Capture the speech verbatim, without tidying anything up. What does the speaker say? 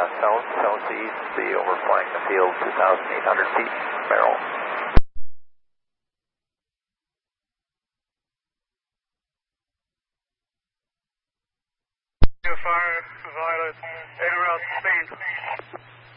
south, southeast, the overflying the field, two thousand eight hundred feet, barrel. Fire, Violet, en route, Spain.